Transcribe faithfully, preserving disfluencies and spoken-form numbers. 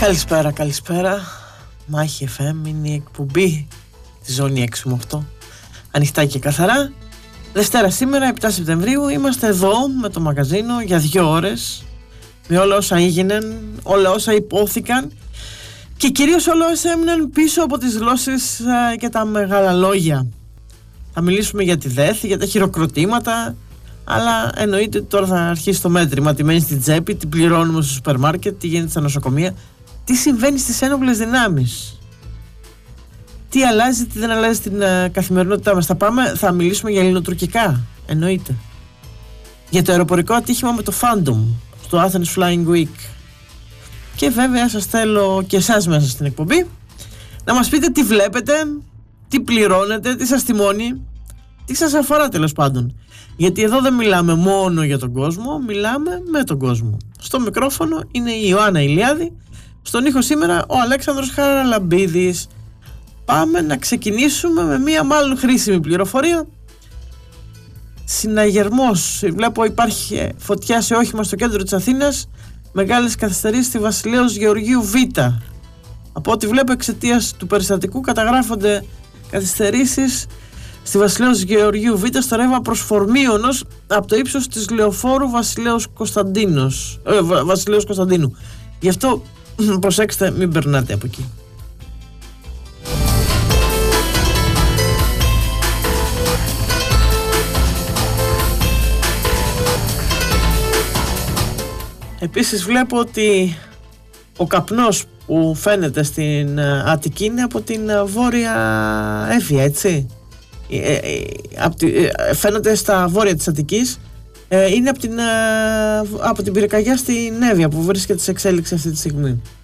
Καλησπέρα, καλησπέρα. Μάχη εφ εμ είναι η εκπομπή τη ζώνη έξι με οκτώ. Ανοιχτά και καθαρά. Δευτέρα σήμερα, επτά Σεπτεμβρίου, είμαστε εδώ με το μαγαζίνο για δύο ώρες. Με όλα όσα έγιναν, όλα όσα υπόθηκαν και κυρίως όλα όσα έμειναν πίσω από τις γλώσσες και τα μεγάλα λόγια. Θα μιλήσουμε για τη ΔΕΘ, για τα χειροκροτήματα, αλλά εννοείται ότι τώρα θα αρχίσει το μέτρημα. Τι μένει στην τσέπη, τι πληρώνουμε στο σούπερ μάρκετ, τι γίνεται στα νοσοκομεία, τι συμβαίνει στις ένοπλες δυνάμεις, τι αλλάζει, τι δεν αλλάζει στην uh, καθημερινότητά μας. Θα, πάμε, θα μιλήσουμε για ελληνοτουρκικά, εννοείται. Για το αεροπορικό ατύχημα με το Phantom στο Athens Flying Week. Και βέβαια σας θέλω και εσάς μέσα στην εκπομπή να μας πείτε τι βλέπετε, τι πληρώνετε, τι σας τιμώνει, τι σας αφορά τέλος πάντων. Γιατί εδώ δεν μιλάμε μόνο για τον κόσμο, μιλάμε με τον κόσμο. Στο μικρόφωνο είναι η Ιωάννα Ηλιάδη, στον ήχο σήμερα ο Αλέξανδρος Χαραλαμπίδης. Πάμε να ξεκινήσουμε με μία μάλλον χρήσιμη πληροφορία. Συναγερμός, βλέπω υπάρχει φωτιά σε όχημα στο κέντρο της Αθήνας, μεγάλες καθυστερήσεις στη Βασιλέως Γεωργίου Β. Από ό,τι βλέπω εξαιτίας του περιστατικού καταγράφονται καθυστερήσεις στη Βασιλέως Γεωργίου Β στο ρεύμα προς Φορμίωνος από το ύψος της λεωφόρου Βασιλέως Κωνσταντίνος, ε, Βασιλέως Κωνσταντίνου. Γι' αυτό προσέξτε, μην περνάτε από εκεί. Επίσης βλέπω ότι ο καπνός που φαίνεται στην Αττική είναι από την Βόρεια Εύβοια, έτσι. Ε, ε, από τη, ε, φαίνεται στα βόρεια της Αττικής, ε, είναι από την, ε, από την πυρκαγιά στην Εύβοια που βρίσκεται σε εξέλιξη αυτή τη στιγμή.